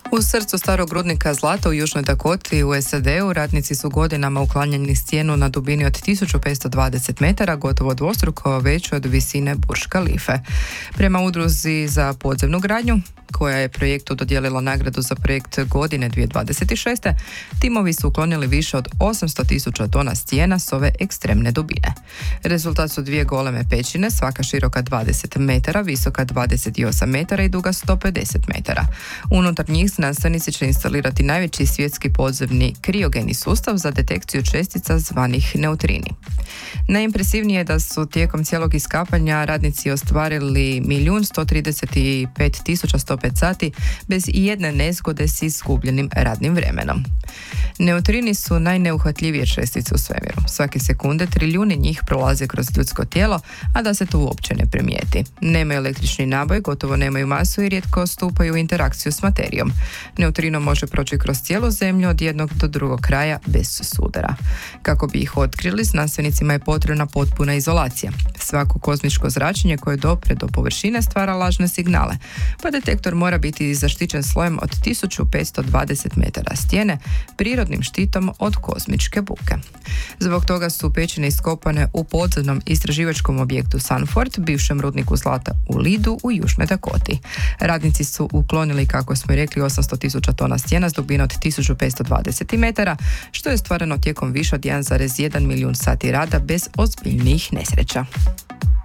U srcu starog rudnika zlata u Južnoj Dakoti u SAD-u radnici su godinama uklanjali stijenu na dubini od 1520 metara, gotovo dvostruko veću od visine Burj Khalife. Prema udruzi za podzemnu gradnju, koja je projektu dodijelila nagradu za projekt godine 2026. timovi su uklonili više od 800.000 tona stijena s ove ekstremne dubine. Rezultat su dvije goleme pećine, svaka široka 20 metara, visoka 28 metara i duga 150 metara. Unutar njih znanstvenici će instalirati najveći svjetski podzemni kriogeni sustav za detekciju čestica zvanih neutrini. Najimpresivnije je da su tijekom cijelog iskapanja radnici ostvarili 1.135.105 sati bez ijedne nezgode s izgubljenim radnim vremenom. Neutrini su najneuhvatljivije čestice u svemiru. Svake sekunde trilijuni njih prolaze kroz ljudsko tijelo, a da se to uopće ne primijeti. Nemaju električni naboj, gotovo nemaju masu i rijetko stupaju u interakciju s materijom. Neutrino može proći kroz cijelu zemlju od jednog do drugog kraja bez sudara. Kako bi ih otkrili, znanstvenicima je potrebna potpuna izolacija. Svako kozmičko zračenje koje dopre do površine stvara lažne signale, pa detektor mora biti zaštićen slojem od 1520 metara stijene, prirodnim štitom od kozmičke buke. Zbog toga su pećine iskopane u podzemnom istraživačkom objektu Sanford, bivšem rudniku zlata u Lidu u Južnoj Dakoti. Radnici su uklonili, kako smo rekli, 800.000 tona stijena s dubine od 1520 metara, što je stvarano tijekom više od 1,1 milijun sati rada bez ozbiljnih nesreća.